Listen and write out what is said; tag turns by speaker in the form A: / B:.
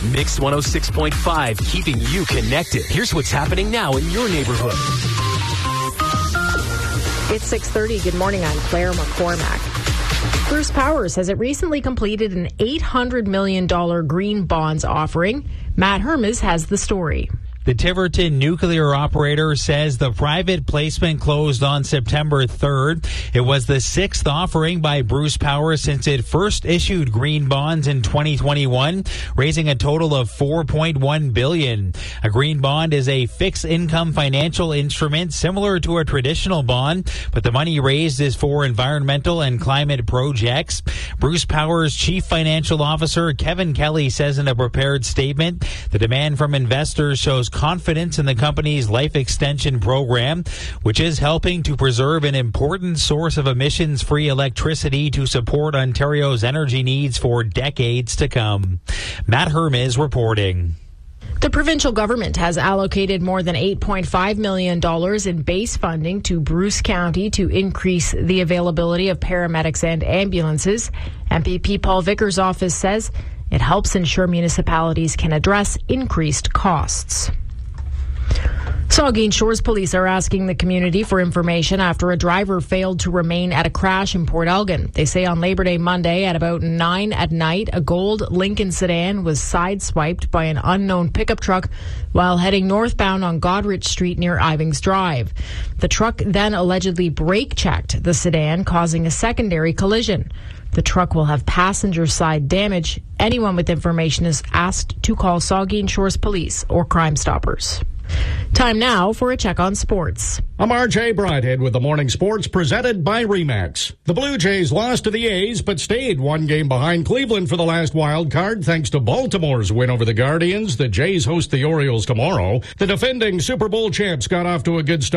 A: Mix 106.5, keeping you connected. Here's what's happening now in your neighborhood.
B: It's 6:30. Good morning. I'm Claire McCormack. Bruce Power says it recently completed an $800 million green bonds offering. Matt Hermes has the story.
C: The Tiverton nuclear operator says the private placement closed on September 3rd. It was the sixth offering by Bruce Power since it first issued green bonds in 2021, raising a total of $4.1 billion. A green bond is a fixed income financial instrument similar to a traditional bond, but the money raised is for environmental and climate projects. Bruce Power's chief financial officer, Kevin Kelly, says in a prepared statement, the demand from investors shows confidence in the company's life extension program, which is helping to preserve an important source of emissions-free electricity to support Ontario's energy needs for decades to come. Matt Hermes reporting.
B: The provincial government has allocated more than $8.5 million in base funding to Bruce County to increase the availability of paramedics and ambulances. MPP Paul Vickers' office says it helps ensure municipalities can address increased costs. Saugeen Shores police are asking the community for information after a driver failed to remain at a crash in Port Elgin. They say on Labor Day Monday at about 9 at night, a gold Lincoln sedan was sideswiped by an unknown pickup truck while heading northbound on Goderich Street near Ivings Drive. The truck then allegedly brake-checked the sedan, causing a secondary collision. The truck will have passenger side damage. Anyone with information is asked to call Saugeen Shores Police or Crime Stoppers. Time now for a check on sports.
D: I'm RJ Bridhead with the morning sports presented by RE/MAX. The Blue Jays lost to the A's but stayed one game behind Cleveland for the last wild card thanks to Baltimore's win over the Guardians. The Jays host the Orioles tomorrow. The defending Super Bowl champs got off to a good start